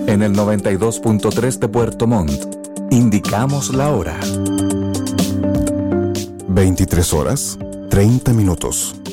En el 92.3 de Puerto Montt, indicamos la hora. 23 horas, 30 minutos.